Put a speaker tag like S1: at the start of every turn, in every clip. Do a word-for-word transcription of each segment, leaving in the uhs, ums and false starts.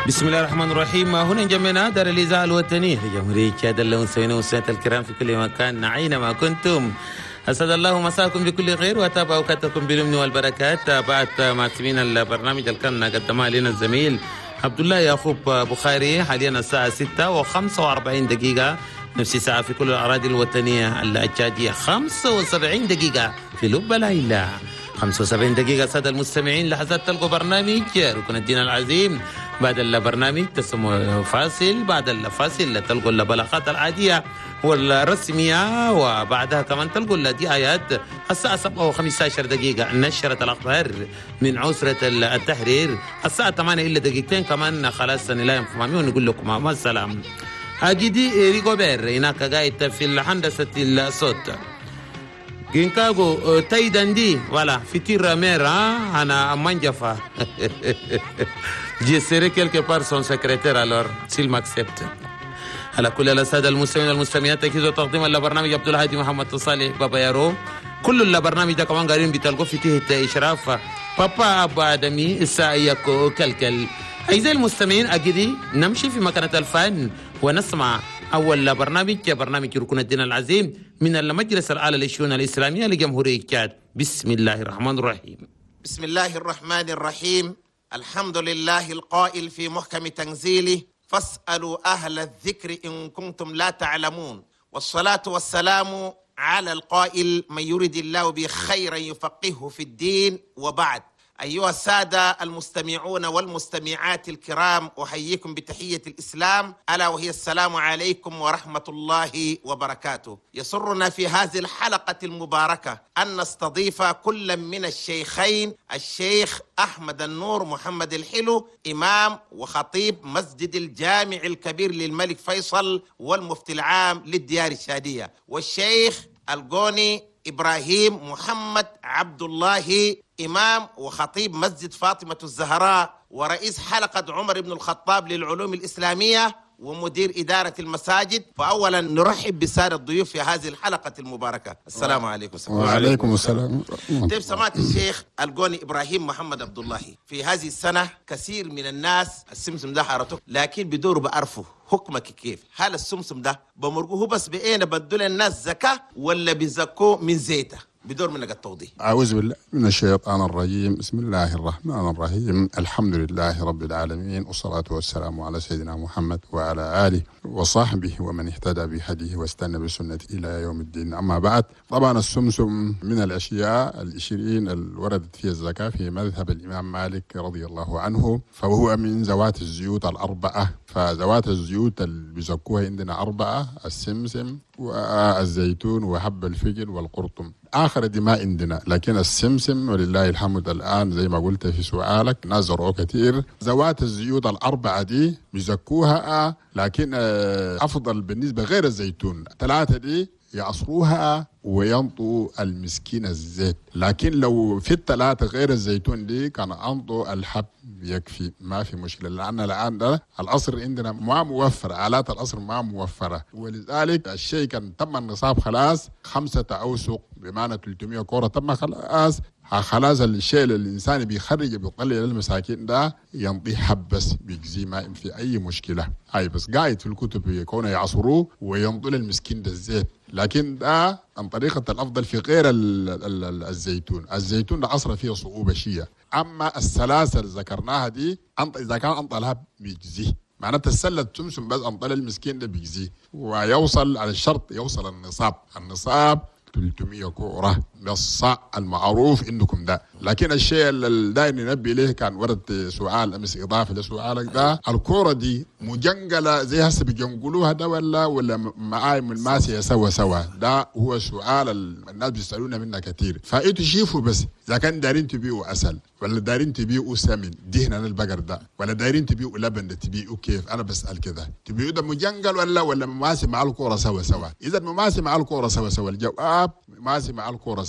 S1: بسم الله الرحمن الرحيم. هنا جمعنا دار الإذاعة الوطنية لجمهورية تشاد. المستمعين والمستمعات الكرام في كل مكان أينما كنتم، أسعد الله مساكم بكل خير وتابع أوقاتكم باليمن والبركات. تابعت معتمين البرنامج اللي كان قدمه لنا الزميل عبد الله يعقوب بخاري. حاليا الساعة ستة وخمسة وأربعين دقيقة، نفس الساعة في كل الأراضي الوطنية التشادية. خمسة وسبعين دقيقة في لب ليلى، خمسة وسبعين دقيقة سادة المستمعين. لحظات تلقوا برنامج ركن الدين العظيم. بعد البرنامج تسموا فاصل، بعد الفاصل تلقوا البلاغات العادية والرسمية، وبعدها كمان تلقوا دي آيات. الساعة سبعة وخمسة عشر دقيقة نشرة الأخبار من عسرة التحرير. الساعة ثمانية إلا دقيقتين كمان خلاص نلاقي فهمي ونقول لكم مع السلام. أجدي ريغوبير هناك قاعد في هندسة الصوت. Ginkago taidandi voilà futur mère hein, ana manjafa. Je serai quelque part son secrétaire alors s'il m'accepte. على كل السادة المستمعين والمستمعات، تجهيز وتقديم البرنامج عبد الهادي محمد صالح بابا يارو. كل البرنامج ده كمان قاعدين بتلقوا في تحت إشراف بابا أبو آدمي السايق كلكل. أعزائي المستمعين، أجدي نمشي في مكانة الفن ونسمع أول برنامج برنامج ركن الدين العظيم من المجلس الأعلى للشؤون الإسلامية لجمهورية تشاد. بسم الله الرحمن الرحيم.
S2: بسم الله الرحمن الرحيم. الحمد لله القائل في محكم تنزيله: فاسألوا أهل الذكر إن كنتم لا تعلمون. والصلاة والسلام على القائل: من يرد الله به خيرا يفقهه في الدين. وبعد، أيها السادة المستمعون والمستمعات الكرام، أحييكم بتحية الإسلام ألا وهي السلام عليكم ورحمة الله وبركاته. يسرنا في هذه الحلقة المباركة أن نستضيف كل من الشيخين: الشيخ أحمد النور محمد الحلو، إمام وخطيب مسجد الجامع الكبير للملك فيصل والمفتي العام للديار الشادية، والشيخ القوني إبراهيم محمد عبد الله، إمام وخطيب مسجد فاطمة الزهراء ورئيس حلقة عمر بن الخطاب للعلوم الإسلامية ومدير إدارة المساجد. فأولا نرحب بسادة الضيوف في هذه الحلقة المباركة. السلام عليكم.
S3: وعليكم السلام.
S2: طيب، سماحة الشيخ القوني إبراهيم محمد عبد الله، في هذه السنة كثير من الناس السمسم ده حارته، لكن بدوروا بعرفوا حكمك كيف؟ هل السمسم ده بمرقوه بس بأين بدل الناس زكاة ولا بزكوه من زيته؟ بدور منك التوضيح.
S3: أعوذ بالله من الشيطان الرجيم. بسم الله الرحمن الرحيم. الحمد لله رب العالمين، والصلاة والسلام على سيدنا محمد وعلى آله وصحبه ومن اهتدى بهديه واستنى بسنته إلى يوم الدين. أما بعد، طبعا السمسم من الأشياء العشرين اللي وردت فيها الزكاة في مذهب الإمام مالك رضي الله عنه، فهو من ذوات الزيوت الأربعة. فذوات الزيوت اللي بيزكوها عندنا أربعة: السمسم والزيتون وحب الفجل والقرطم. آخر دي ما عندنا، لكن السمسم ولله الحمد الآن زي ما قلت في سؤالك ناس زرعوه كتير. ذوات الزيوت الأربعة دي بيزكوها، لكن أفضل بالنسبة غير الزيتون. ثلاثة دي يعصروها وينطوا المسكين الزيت، لكن لو في الثلاثة غير الزيتون دي كان أنطوا الحب يكفي، ما في مشكلة. لأن الآن ده العصر عندنا ما موفر، آلات العصر ما موفرة، ولذلك الشيء كان تم النصاب خلاص خمسة أوسق بمعنى ثلاثمية كورة تم خلاص. خلاص الشيء اللي الإنسان بيخرج بيطلع للمساكين ده ينطيه حب بس بيجزي، ما في أي مشكلة. هاي بس قاعد في الكتب يكونوا يعصروه وينطوا للمسكين ده الزيت، لكن ده عن طريقة الأفضل في غير ال ال ال الزيتون. الزيتون ده عصر فيه صعوبة شيء. أما السلاسل اللي ذكرناها دي أنط إذا كان أنط لها بيجزيه، معناتها السلة سمسم بس أنطل المسكين ده بيجزيه، ويوصل على الشرط يوصل النصاب. النصاب ثلاثمية كورة بالصاع المعروف عندكم ده. لكن الشيء اللي داير ننبه له كان ورد سؤال أمس إضافة لسؤالك ده: الكورة دي مجنقلة زي هسه بيجنقلوها ده ولا ولا معاي من الماسية سوا سوا؟ ده هو سؤال الناس بيسألونا منه كتير. فأنتوا شوفوا بس إذا كان دارين تبيعوا أسل ولا دارين تبيعوا سمن دهنا البقر ده، ولا دارين تبيعوا لبن ده تبيعوا كيف؟ أنا بسأل كده، تبيعوا ده مجنقل ولا ولا مماسي مع الكورة سوا سوا؟ إذا مماسي مع الكورة سوا سوا الجواب مماسي مع الكورة سوا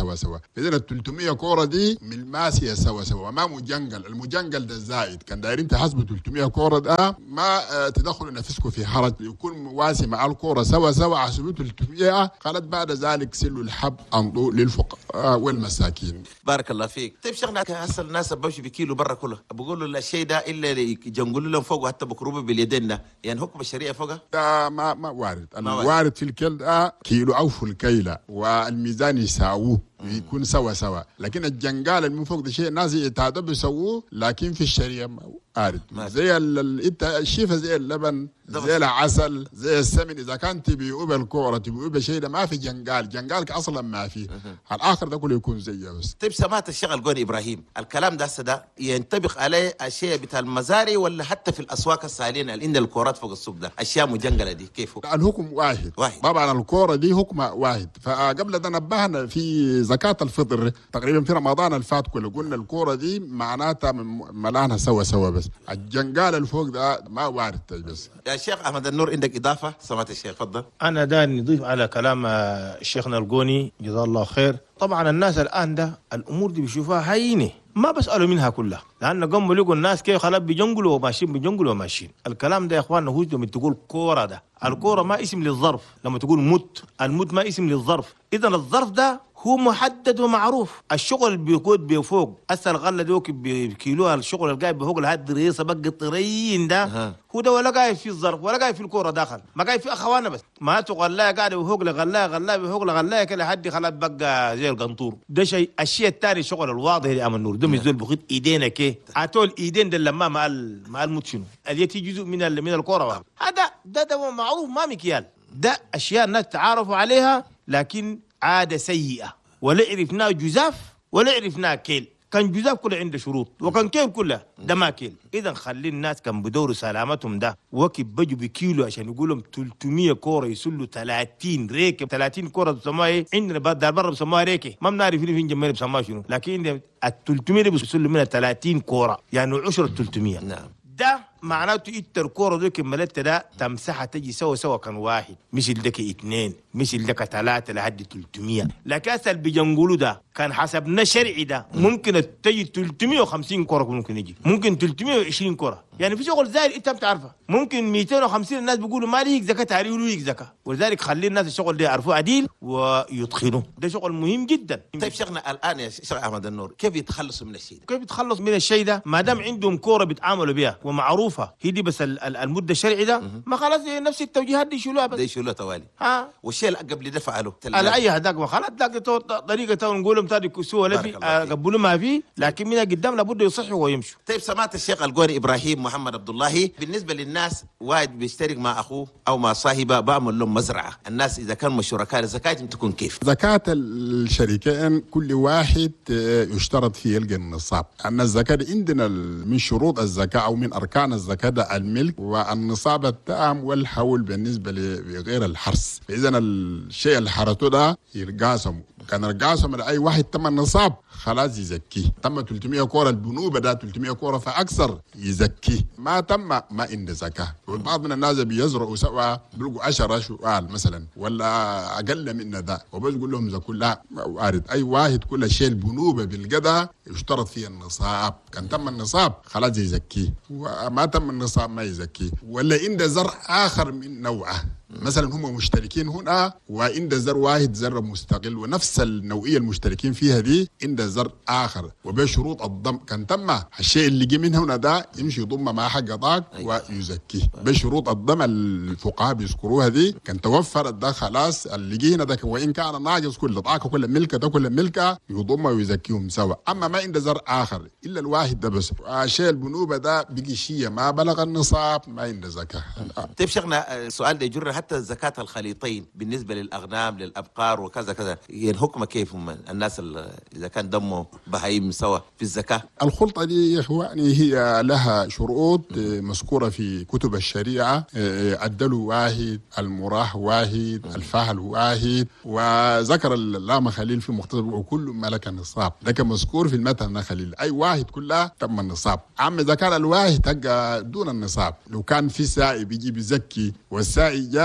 S3: سوا سوا. إذا ال ثلاثمية كورة دي ملماسية سوا سوا وما مجنجل. المجنجل ده زائد كان دايرين تحسبوا ثلاثمية كورة ده ما اه تدخلوا نفسكم في حرج، يكون مواسي مع الكورة سوا سوا حسبوا ثلاثمية. قالت بعد ذلك سلوا الحب أنضوا للفقراء والمساكين.
S2: بارك الله فيك. طيب شيخنا هسه الناس بمشي بكيلو برا كله بقولوا الشيء ده الا يجنقلوا لهم فوق حتى بكروبه باليدين، يعني حكم الشريعه فوقها؟
S3: ده ما ما وارد. الوارد في الكيل ده كيلو او في الكيله والميزان يساووه يكون سوا سوا، لكن الجنقال اللي من فوق ده شيء الناس يتعدوا بيسووه، لكن في الشريعه ما وارد. زي انت الشيفه زي اللبن زي العسل زي السمن، اذا كان تبيعوه بالكوره تبيعوه بشيء ده ما في جنقال، جنقالك اصلا ما فيه. الاخر ده كله يكون زيه بس.
S2: طيب سمعت الشيخ القوني ابراهيم الكلام ده هسه ده ينطبق عليه الشيء بتاع المزاري ولا حتى في الاسواق السائلين اللي عند الكورات فوق السوق ده اشياء مجنقله دي كيف؟
S3: الحكم واحد.
S2: واحد
S3: طبعا الكوره دي حكمها واحد. فقبل ده نبهنا في زكاه الفطر تقريبا في رمضان الفات كله قلنا الكوره دي معناتها ملانها سوا سوا، بس الجنقال الفوق ده ما وارد بس.
S2: يا شيخ احمد النور عندك اضافه؟ سمعت الشيخ تفضل.
S4: انا داني نضيف على كلام الشيخنا القوني جزاه الله خير. طبعا الناس الان ده الامور دي بيشوفوها هينه، ما بسألوا منها كلها، لأن قاموا لقوا الناس كيف خلاص بيجنقلوا وماشيين بيجنقلوا وماشيين. الكلام ده يا إخواننا هو لما تقول كورة ده، الكورة ما اسم للظرف. لما تقول مت، المت ما اسم للظرف. إذا الظرف ده هو محدد ومعروف. الشغل بيقود بفوق هسه الغله دوك بكيلوها، الشغل القايب بفوق لهاد الرئيسه بقى الطريين ده أه. هو ده ولا قايب في الظرف ولا قايب في الكوره داخل، ما قايب في اخوانا بس ما تغلايه قاعده بفوق لغلايه غلايه بفوق لغلايه كده لحد خلاص بقى زي القنطور. ده شيء. الشيء الثاني الشغل الواضح يا امل النور ده مش زول بخيط ايدينا كي عطول ايدين ده لما مع مع الموت شنو اليتي جزء من من الكوره. هذا ده ده معروف ما مكيال. ده اشياء الناس تعارفوا عليها لكن عاده سيئه، ولا عرفناه جزاف ولا عرفناه كيل. كان جزاف كله عنده شروط وكان كيل كله ده ما كيل. اذا خلي الناس كان بدوروا سلامتهم ده وكيف بجوا بكيلو عشان يقول لهم ثلاثمية كوره يسلوا ثلاثين ريكه. ثلاثين كوره بسموها ايه عندنا دار برا بسموها ريكه، ما بنعرف فين جمال بسموها شنو، لكن ال ثلاثمية بيسلوا منها ثلاثين كوره يعني عشرة ثلاثمية. نعم ده معناته انت الكوره دي كملت ده تمسحها تجي سوا سوا كان واحد، مش الدك اثنين مش الدك ثلاثه لحد ثلاثمية. لكن اسال بيجنقولوا ده كان حسبنا شرعي ده ممكن تجي ثلاثمية وخمسين كوره، ممكن يجي ممكن ثلاثمية وعشرين كوره، يعني في شغل زي انت بتعرفه ممكن مئتين وخمسين الناس بيقولوا ما ليك زكاه تعالي ليك زكاه، ولذلك خلي الناس الشغل ده يعرفوه عديل ويدخلوا. ده شغل مهم جدا.
S2: طيب شيخنا الان يا شيخ احمد النور كيف يتخلصوا من الشيء ده؟
S4: كيف يتخلص من الشيء ده؟ ما دام عندهم كوره بيتعاملوا بها ومعروف هي دي بس المده الشرعي ده ما خلاص نفس التوجيهات دي يشيلوها بس.
S2: دي يشيلوها توالي.
S4: ها
S2: والشيء اللي قبل ده فعلوا
S4: على اي هداك ما خلاص ذاك طريقه تو نقول لهم تادي كسوه ولا في قبلوا ما في، لكن من قدام لابد يصحوا ويمشوا.
S2: طيب سمعت الشيخ القوني ابراهيم محمد عبد الله بالنسبه للناس واحد بيشترك مع اخوه او مع صاحبه بعمل لهم مزرعه، الناس اذا كانوا شركاء زكاه تكون كيف؟
S3: زكاه الشريكين كل واحد يشترط فيه يلقى النصاب. ان الزكاه عندنا من شروط الزكاه او من اركان الزكاه ده الملك والنصاب التام والحول بالنسبه لغير الحرث. فاذا الشيء اللي حرته ده يرقاسم، كان رقاسم لاي واحد تم النصاب خلاص يزكيه. تم ثلاثمية كوره البنوبه ده ثلاثمية كوره فاكثر يزكيه، ما تم ما عنده زكاه. والبعض من الناس بيزرعوا سوا بيلقوا عشرة شوال مثلا ولا اقل من ده وبس يقول لهم زكوا. لا وارد اي واحد كل شيء البنوبه بالقدا يشترط فيه النصاب، كان تم النصاب خلاص يزكيه، وما تم النصاب ما يزكيه. ولا عنده زرع اخر من نوعه مثلا هم مشتركين هنا وعند زر واحد زر مستقل ونفس النوعيه المشتركين فيها دي عند زر اخر وبشروط الضم، كان تم الشيء اللي جه من هنا ده يمشي يضم مع حق ضاق ويزكيه بشروط الضم. الفقهاء بيذكروها دي كان توفرت ده خلاص اللي جه هنا ده وان كان ناقص كل ضاق كل ملكه ده كل ملكه يضم ويزكيهم سوا. اما ما عند زر اخر الا الواحد ده بس الشيء البنوبه ده بقي شيء ما بلغ النصاب ما عنده زكاه.
S2: طيب شيخنا السؤال ده يجر حتى زكاة الخليطين بالنسبة للأغنام للأبقار وكذا كذا، يعني الحكمة كيف هم الناس إذا كان دمه بهايم سوا في الزكاة؟
S3: الخلطة دي يا إخواني هي لها شروط مذكورة في كتب الشريعة، الدلو واحد، المراح واحد، الفاحل واحد، وذكر اللام خليل في مختصر وكل ملك النصاب، ده كان مذكور في المتن خليل أي واحد كلها تم النصاب. عم إذا كان الواحد تلقى دون النصاب، لو كان في سائي بيجي بيزكي والسائي جاء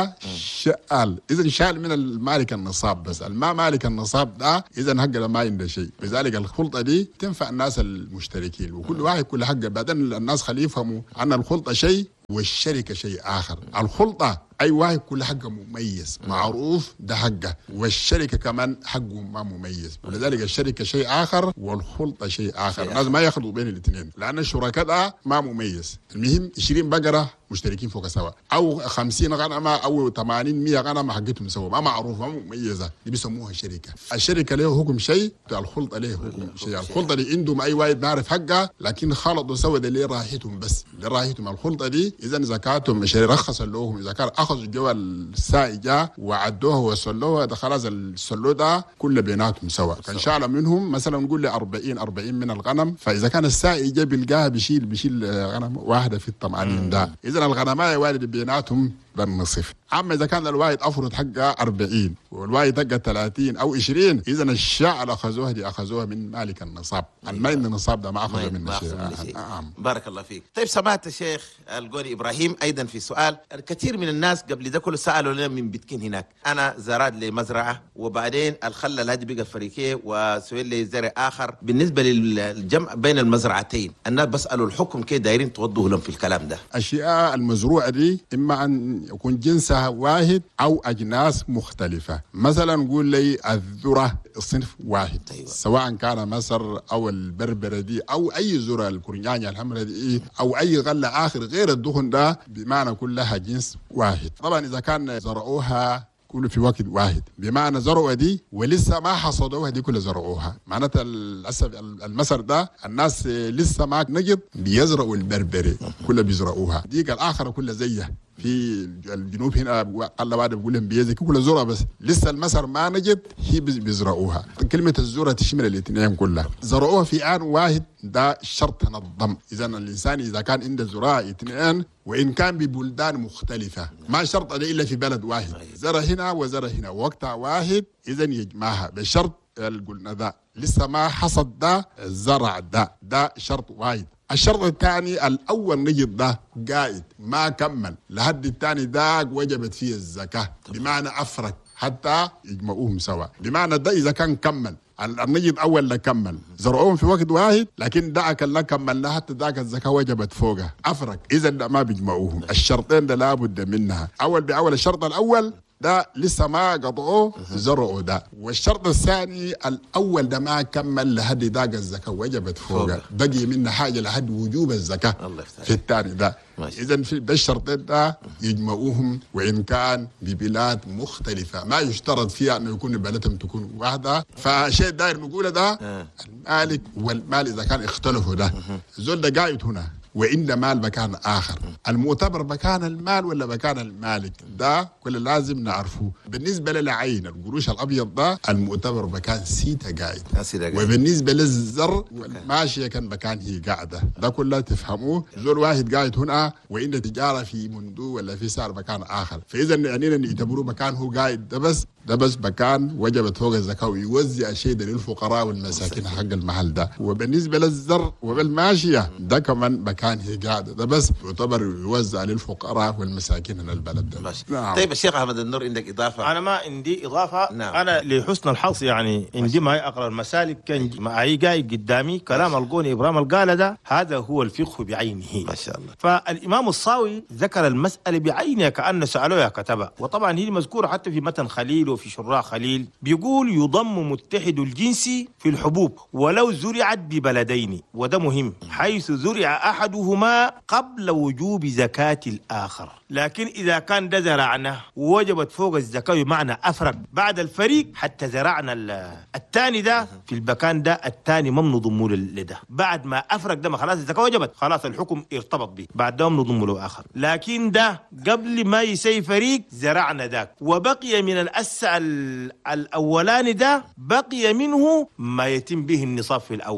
S3: ده شال، اذا شال من المالك النصاب، بس الما مالك النصاب ده اذا حق ده ما عنده شيء. لذلك الخلطه دي تنفع الناس المشتركين، وكل واحد كل حق. بعدين الناس خليه يفهموا ان الخلطه شيء والشركه شيء اخر. الخلطه اي واحد كل حقه مميز معروف ده حقه، والشركه كمان حقه ما مميز، ولذلك الشركه شيء اخر والخلطه شيء اخر. الناس ما يخلطوا بين الاثنين، لان الشركاء ده ما مميز. المهم عشرين بقره مشتركين فوق سوا، او خمسين غنمه او ثمانين مية غنمه حقتهم سوا، ما معروفه ما مميزه، دي بيسموها شركه. الشركه له حكم شيء، الخلطه له حكم شيء. الخلطه دي عندهم اي واحد بيعرف حقها، لكن خلطوا سوا ده اللي راحتهم، بس اللي راحتهم الخلطه دي. اذا زكاتهم مش رخص لهم، اذا كان اخذوا جوا السائجه وعدوها وصلوها، ده خلاص السلو ده كله بيناتهم سوا. كان شعله منهم مثلا نقول لي أربعين أربعين من الغنم، فاذا كان السائجه بيلقاها بيشيل بيشيل غنم واحده في الثمانين ده، اذا الغنمايه والد بيناتهم بالنصف. اما اذا كان الواحد افرض حقها أربعين والواحد حقها ثلاثين او عشرين، اذا الشعل اخذوها دي اخذوها من مالك النصاب. المال النصاب ده ما اخذوه من شيء.
S2: آه. بارك الله فيك. طيب سمعت الشيخ القوني ابراهيم ايضا في سؤال، الكثير من الناس قبل ده كله سالوا لنا من بتكين هناك، انا زراد لي مزرعه وبعدين الخلل هذه بقى فريقين وسوي لي زرع اخر، بالنسبه للجمع بين المزرعتين الناس بسالوا الحكم كيف دايرين توضحوا لهم في الكلام ده؟
S3: الاشياء المزروعه دي اما ان يكون جنسها واحد او اجناس مختلفه. مثلا نقول لي الذره صنف واحد، أيوة. سواء كان مصر او البربره دي او اي ذره، الكرنيانه الحمراء دي او اي غله اخر غير الدخن ده، بمعنى كلها جنس واحد. طبعا اذا كان زرعوها كله في وقت واحد، بمعنى زرعوا دي ولسه ما حصدوها دي كلها زرعوها، معناتها للاسف المسر ده الناس لسه ما نجد بيزرعوا البربري كلها بيزرعوها، ديك الاخره كلها زيها. في الجنوب هنا الله بعد بقول لهم بيزك كل زرع، بس لسه المسر ما نجد هي بيزرعوها. كلمه الزرع تشمل الاثنين كلها، زرعوها في آن واحد، ده شرط تنظم. اذا الانسان اذا كان عنده زراعه اثنين وان كان ببلدان مختلفه، ما شرط الا في بلد واحد، زرع هنا وزرع هنا وقتها واحد، اذا يجمعها بشرط قلنا ده لسه ما حصد ده الزرع ده، ده شرط واحد. الشرط الثاني الأول نجد ده قائد ما كمل لحد الثاني ده وجبت فيه الزكاة، بمعنى أفرق حتى يجمعوهم سوا، بمعنى ده إذا كان كمل النجد أول لكمل زرعوهم في وقت واحد، لكن دعك لا كمل حتى دعك الزكاة وجبت فوقه أفرق، إذا ده ما بيجمعوهم. الشرطين ده لابد منها، أول بأول الشرط الأول ده لسه ما قطعوه زرعوا ده، والشرط الثاني الاول ده ما كمل لحد داق الزكاه وجبت فوقه، بقي منه حاجه لحد وجوب الزكاه في الثاني ده. اذا في ده الشرطين ده يجمعوهم، وان كان ببلاد مختلفه ما يشترط فيها انه يكون بلدهم تكون واحده. فشيء داير نقوله ده المالك والمال اذا كان اختلفوا، ده زول ده قاعد هنا وإن مال مكان آخر، المعتبر مكان المال ولا مكان المالك، ده كل لازم نعرفه. بالنسبة للعين القروش الأبيض ده المعتبر مكان سيتا قاعد، وبالنسبة للزر والماشية كان مكان هي قاعدة، ده كله تفهموه. زول واحد قاعد هنا وإن تجارة في مندو ولا في سعر مكان آخر، فإذا يعني نعتبروه مكان هو قاعد ده بس ده بس مكان وجبت فوق الزكاة ويوزع الشيء ده للفقراء والمساكين حق المحل ده. وبالنسبة للزر وبالماشية ده كمان مكان هي قاعدة، ده بس يعتبر يوزع للفقراء والمساكين من البلد ده.
S2: نعم. طيب الشيخ أحمد النور عندك إضافة؟
S4: أنا ما عندي إضافة.
S2: نعم.
S4: أنا لحسن الحظ يعني عندي ما أقرأ المسالك كان معي قاعد قدامي كلام القوني إبراهيم القالة ده، هذا هو الفقه بعينه
S2: ما شاء الله.
S4: فالإمام الصاوي ذكر المسألة بعينها كأن سألوها كتبها، وطبعا هي مذكورة حتى في متن خليل وفي شراح خليل، بيقول يضم متحد الجنس في الحبوب ولو زرعت ببلدين، وده مهم، حيث زرع أحدهما قبل وجوب زكاة الآخر. لكن إذا كان ده زرعنا ووجبت فوق الزكاة بمعنى أفرق بعد الفريق حتى زرعنا الثاني ده في المكان ده، الثاني ما بنضمه لده، بعد ما أفرق ده ما خلاص الزكاة وجبت، خلاص الحكم ارتبط به، بعد ده بنضمه له آخر. لكن ده قبل ما يسي فريق زرعنا ذاك وبقي من الأسع الأولاني ده بقي منه ما يتم به النصاب في الأول،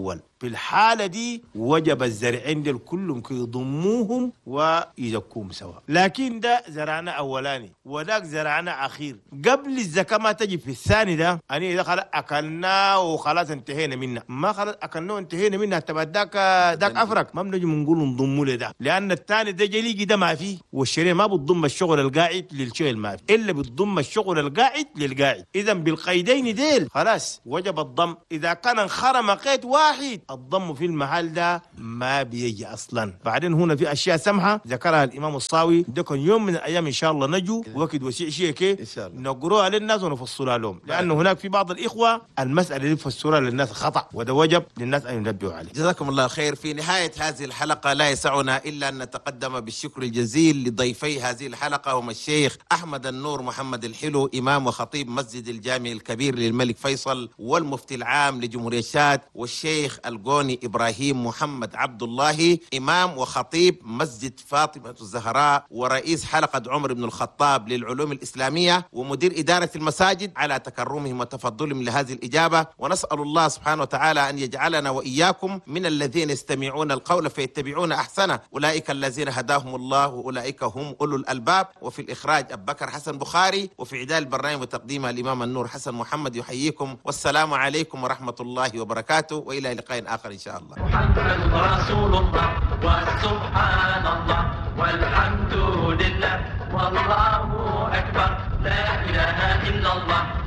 S4: في الحالة دي وجب الزرعين دول كلهم يضموهم ويزكوهم سوا. لكن ده زرعنا أولاني وذاك زرعنا أخير، قبل الزكاة ما تجي في الثاني ده أنا إذا خلاص أكلنا وخلاص انتهينا منها، ما خلاص أكلنا وانتهينا منها تبع داك داك أفرق، ما بنجي بنقول نضمه لده، لأن الثاني ده جليجي ده ما فيه، والشريعة ما بتضم الشغل القاعد للشيء الما فيه، إلا بتضم الشغل القاعد للقاعد. إذا بالقيدين ديل خلاص وجب الضم. إذا كان انخرم قيد واحد الضم في المحل ده ما بيجي أصلا. بعدين هنا في أشياء سمحة ذكرها الإمام الصاوي، ده كان يوم من الأيام إن شاء الله نجو وقت وسيع شيء كي نقروها للناس ونفسرها لهم، لأنه هناك في بعض الإخوة المسألة اللي يفسرها للناس خطأ، وده وجب للناس أن ينبهوا عليه.
S2: جزاكم الله خير. في نهاية هذه الحلقة لا يسعنا إلا أن نتقدم بالشكر الجزيل لضيفي هذه الحلقة، هم الشيخ أحمد النور محمد الحلو، إمام وخطيب مسجد الجامع الكبير للملك فيصل والمفتي العام لجمهورية تشاد، والشيخ القوني إبراهيم محمد عبد الله، إمام وخطيب مسجد فاطمة الزهراء ورئيس حلقة عمر بن الخطاب للعلوم الإسلامية ومدير إدارة المساجد، على تكرمهم وتفضلهم لهذه الإجابة. ونسأل الله سبحانه وتعالى أن يجعلنا وإياكم من الذين يستمعون القول فيتبعون أحسنه، أولئك الذين هداهم الله وأولئك هم أولو الألباب. وفي الإخراج أبو بكر حسن بخاري، وفي إعداد البرنامج وتقديمها الإمام النور حسن محمد. يحييكم والسلام عليكم ورحمة الله وبركاته، وإلى لقاء آخر إن شاء الله.
S5: محمد رسول الله وسبحان الله والحمد لله والله أكبر لا إله إلا الله.